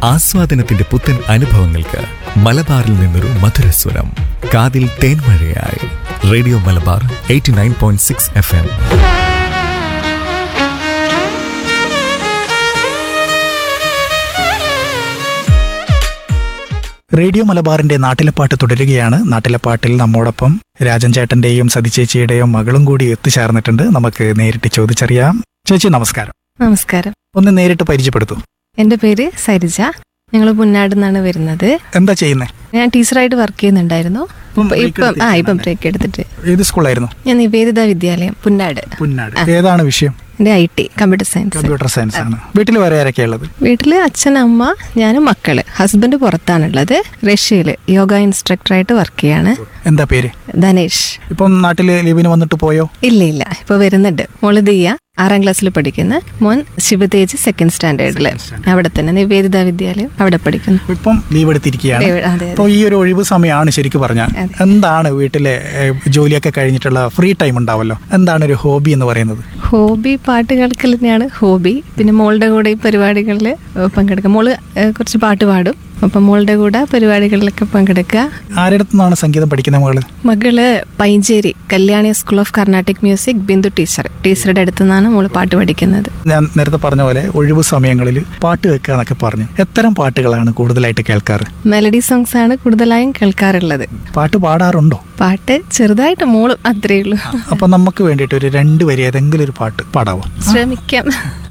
ആസ്വാദനത്തിന്റെ പുത്തൻ അനുഭവങ്ങൾക്ക് മലബാറിൽ നിന്നൊരു മധുരസ്വരം. കാതിൽ തേൻമഴയായി റേഡിയോ മലബാർ 89.6 FM. റേഡിയോ മലബാറിന്റെ നാട്ടിലെപ്പാട്ട് തുടരുകയാണ്. നാട്ടിലെപ്പാട്ടിൽ നമ്മോടൊപ്പം രാജൻ ചേട്ടന്റെയും സതിചേച്ചിയുടെയും മകളും കൂടി എത്തിച്ചേർന്നിട്ടുണ്ട്. നമുക്ക് നേരിട്ട് ചോദിച്ചറിയാം. ചേച്ചി നമസ്കാരം. നമസ്കാരം. ഒന്ന് നേരിട്ട് പരിചയപ്പെടുത്തൂ. എന്റെ പേര് സരിജ. ഞങ്ങൾ പുന്നാട് നിന്നാണ് വരുന്നത്. എന്താ ചെയ്യുന്നത്? ഞാൻ ടീച്ചറായിട്ട് വർക്ക് ചെയ്യുന്നുണ്ടായിരുന്നു. ഇപ്പം ബ്രേക്ക് എടുത്തിട്ട്. ഏത് സ്കൂളായിരുന്നു? ഞാൻ നിവേദിത വിദ്യാലയം പുന്നാട്. ഏതാണ് വിഷയം? എന്റെ IT കമ്പ്യൂട്ടർ സയൻസ് ആണ്. വീട്ടിൽ വേറെ ആരൊക്കെയാ ഉള്ളത്? വീട്ടില് അച്ഛൻ, അമ്മ, ഞാനും മക്കള്. ഹസ്ബൻഡ് പുറത്താണുള്ളത്. റഷ്യയില് യോഗ ഇൻസ്ട്രക്ടറായിട്ട് വർക്ക് ചെയ്യാണ്. എന്താ പേര്? ധനേഷ്. ഇപ്പം നാട്ടില് ലീവിന് വന്നിട്ട് പോയോ? ഇല്ല, ഇപ്പൊ വരുന്നുണ്ട്. മോള് ദിയ 6ാം ക്ലാസ്സിൽ പഠിക്കുന്ന, മോൻ ശിവതേജ് 2nd സ്റ്റാൻഡേർഡില്. അവിടെ തന്നെ നിവേദിത വിദ്യാലയം അവിടെ പഠിക്കുന്നു. ഇപ്പം ലീവ് എടുത്തിരിക്കുകയാണ്. അതെ. അപ്പോൾ ഈ ഒരു ഒഴിവ് സമയമാണ് ശരിക്കും പറഞ്ഞാൽ. എന്താണ് വീട്ടിലെ ജോലിയൊക്കെ കഴിഞ്ഞിട്ടുള്ള ഫ്രീ ടൈം ഉണ്ടാവല്ലോ, എന്താണ് ഒരു ഹോബി എന്ന് പറയുന്നത്? ഹോബി പാട്ട് കേൾക്കൽ തന്നെയാണ് ഹോബി. പിന്നെ മോളുടെ കൂടെ ഈ പരിപാടികളിൽ പങ്കെടുക്കുക. മോള് കുറച്ച് പാട്ട് പാടും. അപ്പം മോളുടെ കൂടെ പരിപാടികളിലൊക്കെ പങ്കെടുക്കുക. ആരുടെ നിന്നാണ് സംഗീതം പഠിക്കുന്ന മകള് Painchery Kalyani school of Carnatic music Bindu ടീച്ചറുടെ അടുത്ത് നിന്നാണ് മോള് പാട്ട് പഠിക്കുന്നത്. ഞാൻ നേരത്തെ പറഞ്ഞ പോലെ ഒഴിവ് സമയങ്ങളിൽ പാട്ട് കേൾക്കുക എന്നൊക്കെ പറഞ്ഞു. എത്തരം പാട്ടുകളാണ് കൂടുതലായിട്ട് കേൾക്കാറ്? മെലഡി സോങ്സ് ആണ് കൂടുതലായും കേൾക്കാറുള്ളത്. പാട്ട് പാടാറുണ്ടോ? പാട്ട് ചെറുതായിട്ട്, മോളും അത്രേ ഉള്ളൂ. അപ്പൊ നമുക്ക് വേണ്ടിയിട്ട് ഒരു 2 വരി ഏതെങ്കിലും ഒരു പാട്ട് പാടാവോ? ശ്രമിക്കാം.